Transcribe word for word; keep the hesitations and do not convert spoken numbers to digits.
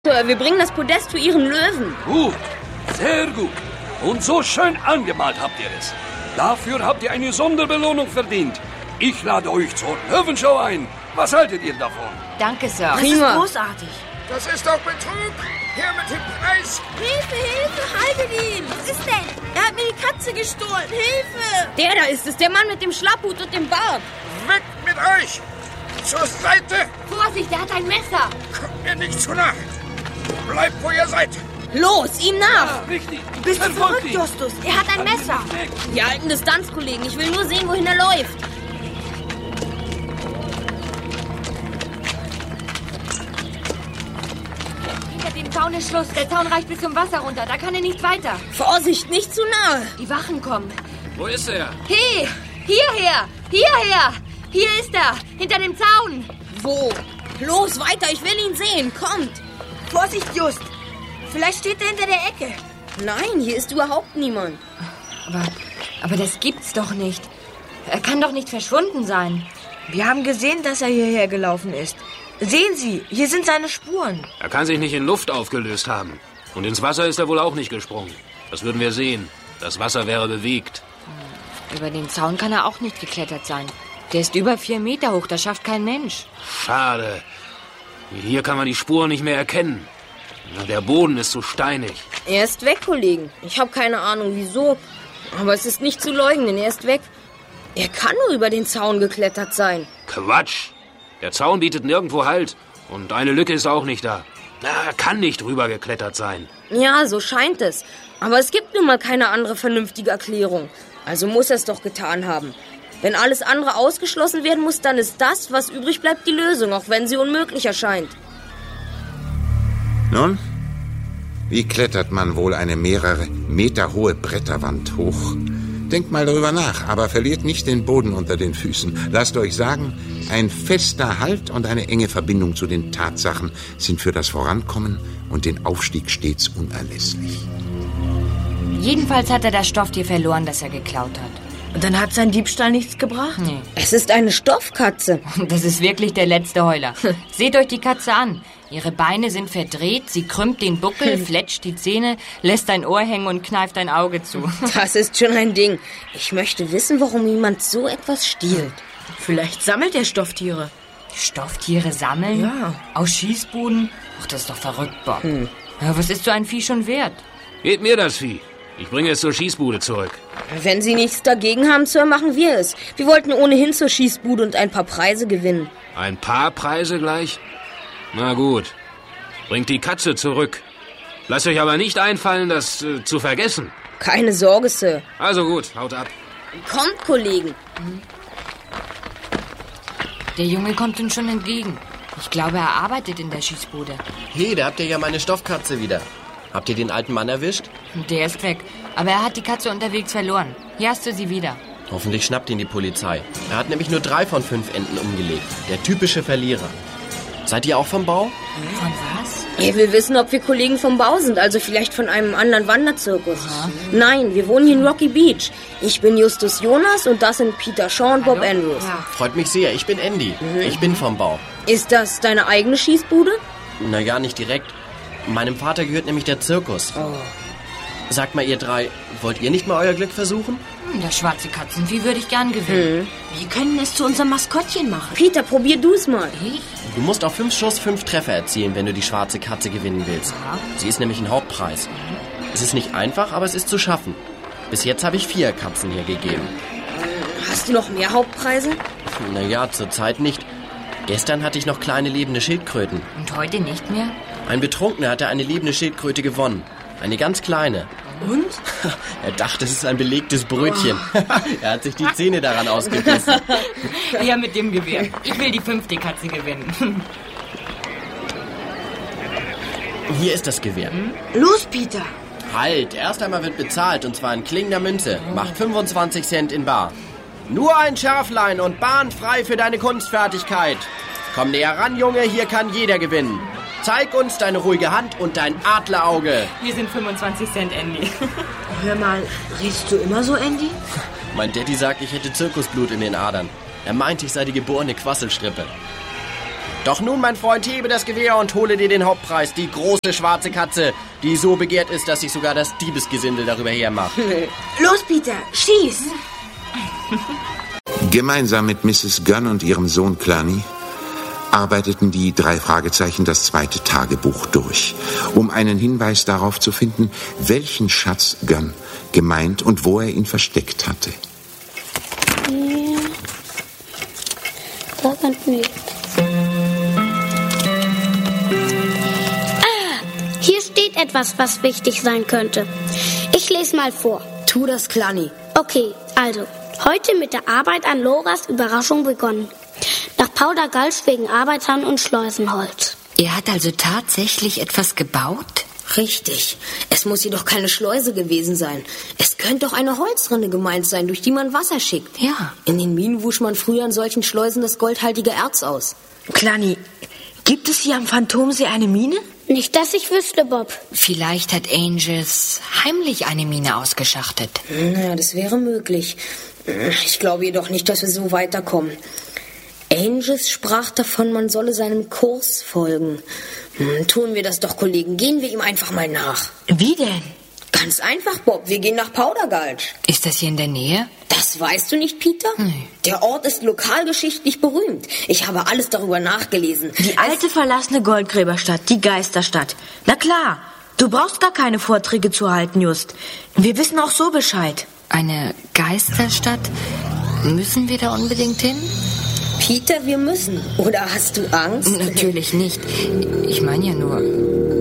Sir, wir bringen das Podest zu Ihren Löwen. Gut, sehr gut. Und so schön angemalt habt ihr es. Dafür habt ihr eine Sonderbelohnung verdient. Ich lade euch zur Löwenshow ein. Was haltet ihr davon? Danke, Sir. Das ist großartig. Das ist doch Betrug. Her mit dem Preis. Hilfe, Hilfe, haltet ihn. Was ist denn? Er hat mir die Katze gestohlen. Hilfe. Der da ist es, der Mann mit dem Schlapphut und dem Bart. Weg mit euch. Zur Seite. Vorsicht, er hat ein Messer. Kommt mir nicht zu nah. Bleibt, wo ihr seid. Los, ihm nach. Ja, richtig. Bist du Verfolgt verrückt, ihn. Justus? Er hat ein Messer. Wir halten Distanz, Kollegen. Ich will nur sehen, wohin er läuft. Hinter dem Zaun ist Schluss. Der Zaun reicht bis zum Wasser runter. Da kann er nicht weiter. Vorsicht, nicht zu nahe. Die Wachen kommen. Wo ist er? Hey, hierher, hierher. Hier ist er, hinter dem Zaun. Wo? Los, weiter, ich will ihn sehen. Kommt. Vorsicht, Just. Vielleicht steht er hinter der Ecke. Nein, hier ist überhaupt niemand. Aber, aber das gibt's doch nicht. Er kann doch nicht verschwunden sein. Wir haben gesehen, dass er hierher gelaufen ist. Sehen Sie, hier sind seine Spuren. Er kann sich nicht in Luft aufgelöst haben. Und ins Wasser ist er wohl auch nicht gesprungen. Das würden wir sehen. Das Wasser wäre bewegt. Über den Zaun kann er auch nicht geklettert sein. Der ist über vier Meter hoch, das schafft kein Mensch. Schade. Hier kann man die Spuren nicht mehr erkennen. Der Boden ist so steinig. Er ist weg, Kollegen. Ich habe keine Ahnung, wieso. Aber es ist nicht zu leugnen, er ist weg. Er kann nur über den Zaun geklettert sein. Quatsch. Der Zaun bietet nirgendwo Halt. Und eine Lücke ist auch nicht da. Na, er kann nicht rüber geklettert sein. Ja, so scheint es. Aber es gibt nun mal keine andere vernünftige Erklärung. Also muss er es doch getan haben. Wenn alles andere ausgeschlossen werden muss, dann ist das, was übrig bleibt, die Lösung, auch wenn sie unmöglich erscheint. Nun, wie klettert man wohl eine mehrere Meter hohe Bretterwand hoch? Denkt mal darüber nach, aber verliert nicht den Boden unter den Füßen. Lasst euch sagen, ein fester Halt und eine enge Verbindung zu den Tatsachen sind für das Vorankommen und den Aufstieg stets unerlässlich. Jedenfalls hat er das Stofftier verloren, das er geklaut hat. Und dann hat sein Diebstahl nichts gebracht? Nee. Es ist eine Stoffkatze. Das ist wirklich der letzte Heuler. Seht euch die Katze an. Ihre Beine sind verdreht, sie krümmt den Buckel, fletscht die Zähne, lässt ein Ohr hängen und kneift ein Auge zu. Das ist schon ein Ding. Ich möchte wissen, warum jemand so etwas stiehlt. Vielleicht sammelt er Stofftiere. Stofftiere sammeln? Ja. Aus Schießbuden? Ach, das ist doch verrückt, Bob. Hm. Ja, was ist so ein Vieh schon wert? Gebt mir das Vieh. Ich bringe es zur Schießbude zurück. Wenn Sie nichts dagegen haben, Sir, machen wir es. Wir wollten ohnehin zur Schießbude und ein paar Preise gewinnen. Ein paar Preise gleich? Na gut. Bringt die Katze zurück. Lasst euch aber nicht einfallen, das äh, zu vergessen. Keine Sorge, Sir. Also gut, haut ab. Kommt, Kollegen. Der Junge kommt uns schon entgegen. Ich glaube, er arbeitet in der Schießbude. Hey, da habt ihr ja meine Stoffkatze wieder. Habt ihr den alten Mann erwischt? Der ist weg. Aber er hat die Katze unterwegs verloren. Hier hast du sie wieder. Hoffentlich schnappt ihn die Polizei. Er hat nämlich nur drei von fünf Enten umgelegt. Der typische Verlierer. Seid ihr auch vom Bau? Von was? Er will wissen, ob wir Kollegen vom Bau sind, also vielleicht von einem anderen Wanderzirkus. Aha. Nein, wir wohnen hier in Rocky Beach. Ich bin Justus Jonas und das sind Peter Shaw und Bob Andrews. Ja. Freut mich sehr, ich bin Andy. Mhm. Ich bin vom Bau. Ist das deine eigene Schießbude? Naja, nicht direkt. Meinem Vater gehört nämlich der Zirkus. Oh. Sagt mal, ihr drei, wollt ihr nicht mal euer Glück versuchen? Das schwarze Katzenvieh würde ich gern gewinnen. Hm. Wir können es zu unserem Maskottchen machen. Peter, probier du's mal. Ich? Du musst auf fünf Schuss fünf Treffer erzielen, wenn du die schwarze Katze gewinnen willst. Aha. Sie ist nämlich ein Hauptpreis. Mhm. Es ist nicht einfach, aber es ist zu schaffen. Bis jetzt habe ich vier Katzen hier gegeben. Hast du noch mehr Hauptpreise? Naja, zurzeit nicht. Gestern hatte ich noch kleine lebende Schildkröten. Und heute nicht mehr? Ein Betrunkener hatte eine lebende Schildkröte gewonnen. Eine ganz kleine. Und? Er dachte, es ist ein belegtes Brötchen. Oh. Er hat sich die Zähne daran ausgebissen. Ja, mit dem Gewehr. Ich will die fünfte Katze gewinnen. Hier ist das Gewehr. Hm? Los, Peter. Halt, erst einmal wird bezahlt, und zwar in klingender Münze. Macht fünfundzwanzig Cent in bar. Nur ein Schärflein und bahnfrei für deine Kunstfertigkeit. Komm näher ran, Junge, hier kann jeder gewinnen. Zeig uns deine ruhige Hand und dein Adlerauge. Hier sind fünfundzwanzig Cent, Andy. Hör mal, redest du immer so, Andy? Mein Daddy sagt, ich hätte Zirkusblut in den Adern. Er meint, ich sei die geborene Quasselstrippe. Doch nun, mein Freund, hebe das Gewehr und hole dir den Hauptpreis, die große schwarze Katze, die so begehrt ist, dass sich sogar das Diebesgesindel darüber hermacht. Los, Peter, schieß! Gemeinsam mit Misses Gunn und ihrem Sohn Clanny arbeiteten die drei Fragezeichen das zweite Tagebuch durch, um einen Hinweis darauf zu finden, welchen Schatz Gunn gemeint und wo er ihn versteckt hatte. Hier. Da kommt nichts. Ah, hier steht etwas, was wichtig sein könnte. Ich lese mal vor. Tu das, Clanny. Okay, also, heute mit der Arbeit an Loras Überraschung begonnen. Nach Powder Gulch wegen Arbeitern und Schleusenholz. Er hat also tatsächlich etwas gebaut? Richtig. Es muss jedoch keine Schleuse gewesen sein. Es könnte doch eine Holzrinne gemeint sein, durch die man Wasser schickt. Ja. In den Minen wusch man früher in solchen Schleusen das goldhaltige Erz aus. Clanny, gibt es hier am Phantomsee eine Mine? Nicht, dass ich wüsste, Bob. Vielleicht hat Angus heimlich eine Mine ausgeschachtet. Na, das wäre möglich. Ich glaube jedoch nicht, dass wir so weiterkommen. Angus sprach davon, man solle seinem Kurs folgen. Hm, tun wir das doch, Kollegen. Gehen wir ihm einfach mal nach. Wie denn? Ganz einfach, Bob. Wir gehen nach Powder Gulch. Ist das hier in der Nähe? Das weißt du nicht, Peter? Nee. Der Ort ist lokalgeschichtlich berühmt. Ich habe alles darüber nachgelesen. Die alte verlassene Goldgräberstadt, die Geisterstadt. Na klar, du brauchst gar keine Vorträge zu halten, Just. Wir wissen auch so Bescheid. Eine Geisterstadt? Müssen wir da unbedingt hin? Peter, wir müssen. Oder hast du Angst? Natürlich nicht. Ich meine ja nur...